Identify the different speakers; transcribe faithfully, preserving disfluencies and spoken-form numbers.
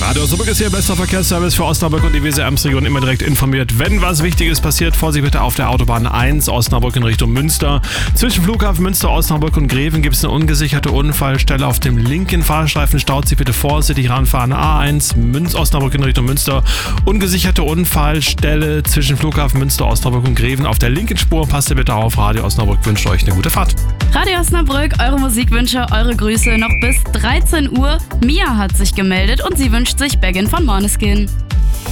Speaker 1: Radio Osnabrück ist Ihr bester Verkehrsservice für Osnabrück und die Weser-Ems-Region, immer direkt informiert, wenn was Wichtiges passiert. Vorsicht bitte auf der Autobahn eins, Osnabrück in Richtung Münster. Zwischen Flughafen Münster, Osnabrück und Greven gibt es eine ungesicherte Unfallstelle auf dem linken Fahrstreifen. Staut Sie bitte vorsichtig ranfahren. A eins, Münz, Osnabrück in Richtung Münster. Ungesicherte Unfallstelle zwischen Flughafen Münster, Osnabrück und Greven auf der linken Spur. Passt ihr bitte auf. Radio Osnabrück wünscht euch eine gute Fahrt.
Speaker 2: Radio Osnabrück, eure Musikwünsche, eure Grüße noch bis dreizehn Uhr. Mia hat sich gemeldet und sie wünscht sich Baggin von Måneskin.